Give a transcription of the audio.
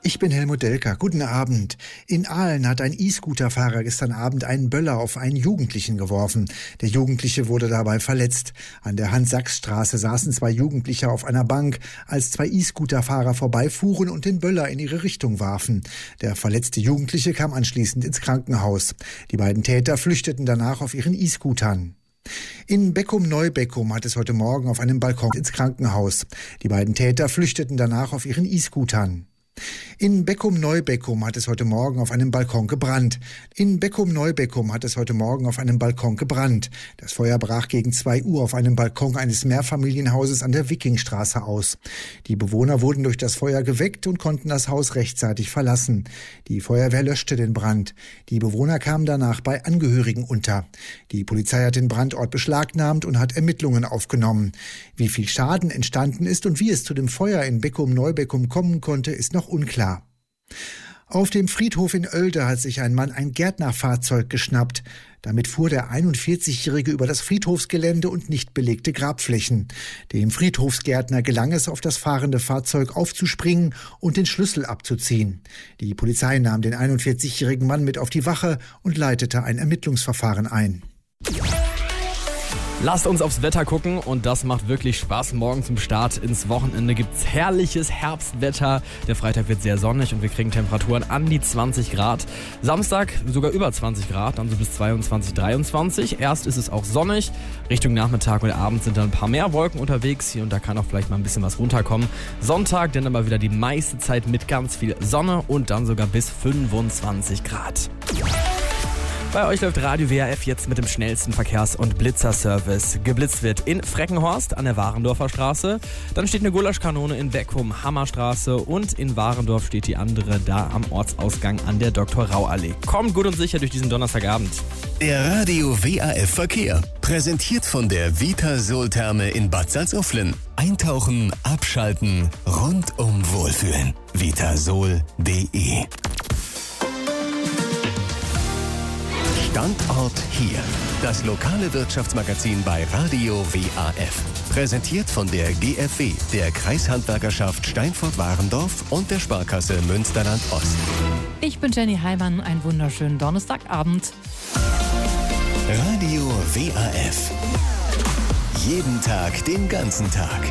Ich bin Helmut Delker. Guten Abend. In Aalen hat ein E-Scooter-Fahrer gestern Abend einen Böller auf einen Jugendlichen geworfen. Der Jugendliche wurde dabei verletzt. An der Hans-Sachs-Straße saßen 2 Jugendliche auf einer Bank, als 2 E-Scooter-Fahrer vorbeifuhren und den Böller in ihre Richtung warfen. Der verletzte Jugendliche kam anschließend ins Krankenhaus. Die beiden Täter flüchteten danach auf ihren E-Scootern. In Beckum-Neubeckum hat es heute Morgen auf einem Balkon ins Krankenhaus. Die beiden Täter flüchteten danach auf ihren E-Scootern. In Beckum-Neubeckum hat es heute Morgen auf einem Balkon gebrannt. Das Feuer brach gegen 2 Uhr auf einem Balkon eines Mehrfamilienhauses an der Wikingstraße aus. Die Bewohner wurden durch das Feuer geweckt und konnten das Haus rechtzeitig verlassen. Die Feuerwehr löschte den Brand. Die Bewohner kamen danach bei Angehörigen unter. Die Polizei hat den Brandort beschlagnahmt und hat Ermittlungen aufgenommen. Wie viel Schaden entstanden ist und wie es zu dem Feuer in Beckum-Neubeckum kommen konnte, ist noch unklar. Auf dem Friedhof in Oelde hat sich ein Mann ein Gärtnerfahrzeug geschnappt. Damit fuhr der 41-Jährige über das Friedhofsgelände und nicht belegte Grabflächen. Dem Friedhofsgärtner gelang es, auf das fahrende Fahrzeug aufzuspringen und den Schlüssel abzuziehen. Die Polizei nahm den 41-jährigen Mann mit auf die Wache und leitete ein Ermittlungsverfahren ein. Lasst uns aufs Wetter gucken und das macht wirklich Spaß. Morgen zum Start ins Wochenende gibt's herrliches Herbstwetter. Der Freitag wird sehr sonnig und wir kriegen Temperaturen an die 20 Grad. Samstag sogar über 20 Grad, dann so bis 22, 23. Erst ist es auch sonnig. Richtung Nachmittag und Abend sind dann ein paar mehr Wolken unterwegs. Hier und da kann auch vielleicht mal ein bisschen was runterkommen. Sonntag dann aber wieder die meiste Zeit mit ganz viel Sonne und dann sogar bis 25 Grad. Bei euch läuft Radio WRF jetzt mit dem schnellsten Verkehrs- und Blitzerservice. Geblitzt wird in Freckenhorst an der Warendorfer Straße. Dann steht eine Gulaschkanone in Beckum, Hammerstraße und in Warendorf steht die andere da am Ortsausgang an der Dr.-Rau-Allee. Kommt gut und sicher durch diesen Donnerstagabend. Der Radio WRF Verkehr. Präsentiert von der Vitasol-Therme in Bad Salzuflen. Eintauchen, abschalten, rundum wohlfühlen. Vitasol.de. Standort hier. Das lokale Wirtschaftsmagazin bei Radio WAF. Präsentiert von der GFW, der Kreishandwerkerschaft Steinfurt-Warendorf und der Sparkasse Münsterland-Ost. Ich bin Jenny Heimann. Einen wunderschönen Donnerstagabend. Radio WAF. Jeden Tag, den ganzen Tag.